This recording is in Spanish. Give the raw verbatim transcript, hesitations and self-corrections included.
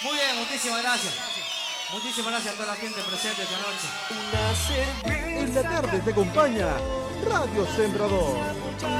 Muy bien, muchísimas gracias. Muchísimas gracias a toda la gente presente esta noche. En la tarde te acompaña Radio Sembrador.